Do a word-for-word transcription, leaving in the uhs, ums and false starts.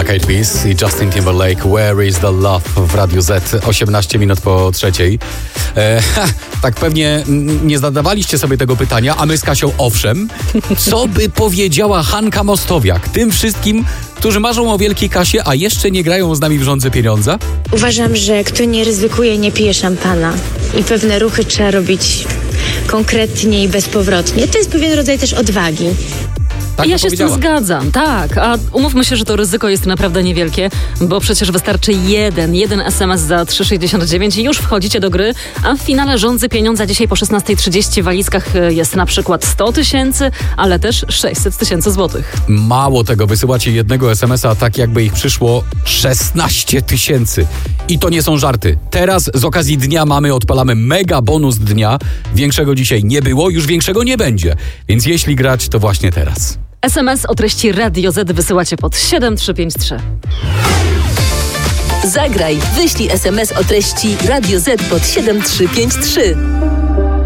Black Eyed Peas i Justin Timberlake, Where is the Love w Radiu Z, osiemnaście minut po trzeciej. E, ha, tak pewnie nie zadawaliście sobie tego pytania, a my z Kasią owszem. Co by powiedziała Hanka Mostowiak tym wszystkim, którzy marzą o wielkiej kasie, a jeszcze nie grają z nami w rządze pieniądza? Uważam, że kto nie ryzykuje, nie pije szampana. I pewne ruchy trzeba robić konkretnie i bezpowrotnie. To jest pewien rodzaj też odwagi. Tak ja się z tym zgadzam, tak. A umówmy się, że to ryzyko jest naprawdę niewielkie, bo przecież wystarczy jeden, jeden es em es za trzy sześćdziesiąt dziewięć i już wchodzicie do gry, a w finale rządzy pieniądza dzisiaj po szesnastej trzydzieści w walizkach jest na przykład sto tysięcy, ale też sześćset tysięcy złotych. Mało tego, wysyłacie jednego es em es a tak jakby ich przyszło szesnaście tysięcy. I to nie są żarty. Teraz z okazji dnia mamy, odpalamy mega bonus dnia. Większego dzisiaj nie było, już większego nie będzie. Więc jeśli grać, to właśnie teraz. es em es o treści Radio Z wysyłacie pod siedem trzy pięć trzy. Zagraj, wyślij es em es o treści Radio Z pod siedem trzy pięć trzy.